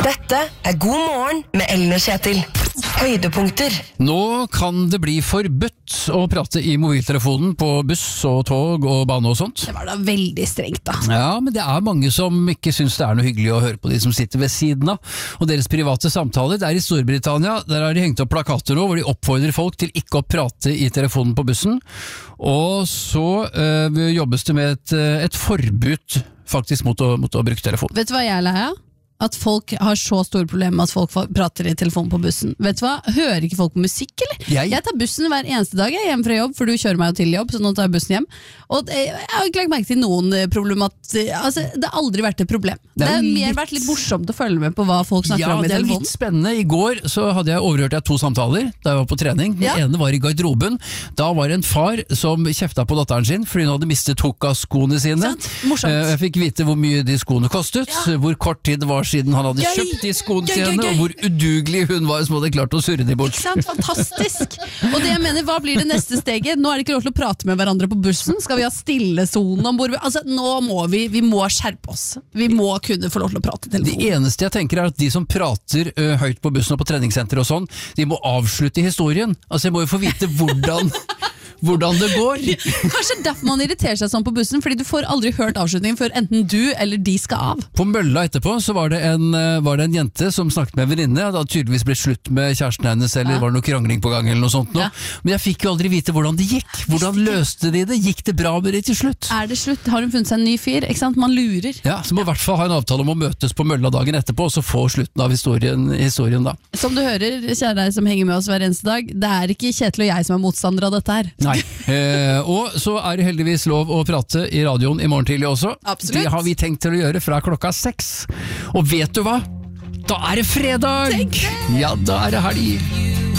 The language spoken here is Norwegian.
Dette God morgen med Ellen og Kjetil. Høydepunkter. Nå kan det bli forbudt å prate i mobiltelefonen på buss og tog og bane og sånt. Det var da veldig strengt da. Ja, men det mange som ikke synes det noe hyggelig å høre på de som sitter ved siden av, og deres private samtaler. Det I Storbritannia, der har de hengt opp plakater nå, hvor de oppfordrer folk til ikke å prate i telefonen på bussen. Og så jobbes det med et forbud faktisk mot å bruke telefon. Vet du hva jeg er lei av? At folk har så store problemer med at folk prater i telefonen på bussen. Vet du hva? Hører ikke folk på musikk, eller? Jeg tar bussen hver eneste dag hjem fra jobb, for du kjører meg jo til jobb, så nå tar jeg bussen hjem. Og jeg har ikke lagt merke til noen altså, det har aldri vært et problem. Det har mer vært litt morsomt å følge med på hva folk snakker om i telefonen. Ja, det litt spennende. I går så overhørte jeg 2 samtaler da jeg var på trening. Den ene var i garderoben. Da var det en far som kjefta på datteren sin, fordi hun hadde mistet Hoka-skoene sine. Jeg fikk vite hvor mye de skoene kostet, hvor kort tid det var siden han hadde kjøpt de skoene sine, og hvor udugelig hun var som hadde klart å surre de bort. Ikke sant? Fantastisk! Og det jeg mener, hva blir det neste steget? Nå det ikke lov til å prate med hverandre på bussen. Skal vi ha stillesone om bord? Altså, nå må vi må skjerpe oss. Vi må kunne få lov til å prate i telefonen. Det eneste jeg tenker at de som prater høyt på bussen og på treningssenter og sånn, de må avslutte historien. Altså, jeg må jo få vite hvordan det går. Kanskje derfor man irriterer seg sånn på bussen, fordi du får aldri hørt avslutningen før enten du eller de skal av. På mølla etterpå så var det en jente som snakket med en venninne. Det hadde tydeligvis blitt slutt med kjæresten hennes, eller var det noe krangling på gang eller noe sånt. Men jeg fikk jo aldri vite hvordan det gikk. Hvordan løste de det? Gikk det bra med det til slutt? Det slutt? Har hun funnet seg en ny fyr? Ikke sant? Man lurer. Ja, så må i hvert fall ha en avtale om å møtes på mølla dagen etterpå, og så få slutten av historien da. Som du hører, kjære deg som henger med oss hver eneste dag, det ikke Kjetil og jeg som motstandere av dette her. Nei. Og så det heldigvis lov å prate i radioen i morgen tidlig også. Absolutt. Det har vi tenkt til å gjøre fra klokka 6. Og vet du hva? Da det fredag! Ja, da det helg!